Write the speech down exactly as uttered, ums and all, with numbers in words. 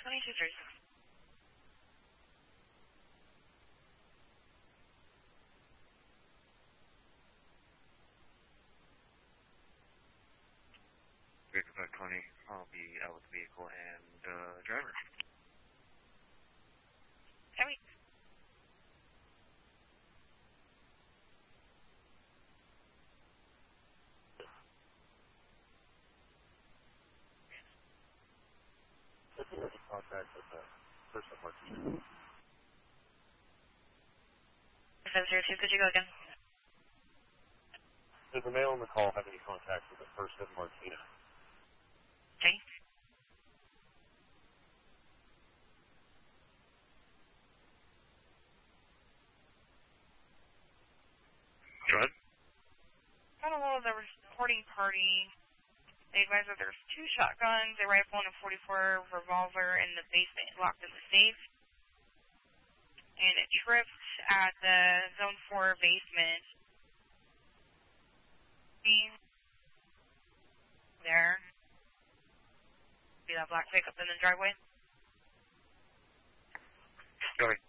twenty-two thirty-six. Victor five twenty, I'll be out with the vehicle and uh, driver. Copy. Contact with the person working. seven zero two, could you go again? Does the male on the call have any contact with the person Martina? Okay. Go ahead. Got a hold of the reporting party. They advised that there's two shotguns, a rifle, and a forty-four revolver in the basement locked in the safe. And it tripped at the Zone four basement. There. See that black pickup in the driveway? Go ahead.